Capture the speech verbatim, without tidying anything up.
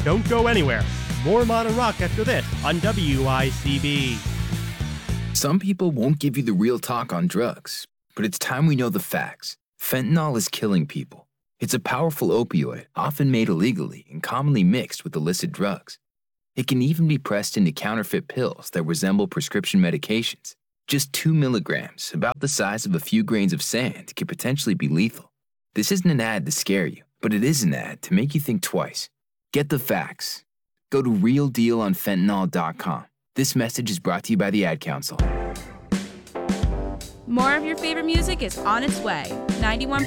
Don't go anywhere. More modern rock after this on W I C B. Some people won't give you the real talk on drugs, but it's time we know the facts. Fentanyl is killing people. It's a powerful opioid, often made illegally and commonly mixed with illicit drugs. It can even be pressed into counterfeit pills that resemble prescription medications. Just two milligrams, about the size of a few grains of sand, can potentially be lethal. This isn't an ad to scare you, but it is an ad to make you think twice. Get the facts. Go to real deal on fentanyl dot com. This message is brought to you by the Ad Council. More of your favorite music is on its way. ninety-one